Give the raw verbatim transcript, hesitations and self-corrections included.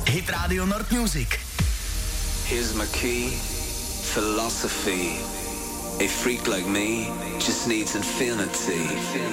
Hit Radio Nord Music. Here's my key, philosophy. A freak like me just needs infinity.